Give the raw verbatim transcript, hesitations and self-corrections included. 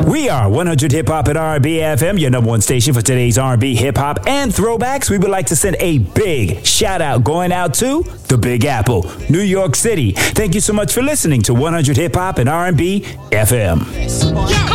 We are one hundred Hip Hop and R and B F M, your number one station for today's R and B, hip hop, and throwbacks. We would like to send a big shout out going out to the Big Apple, New York City. Thank you so much for listening to one hundred Hip Hop and R and B F M. Yeah.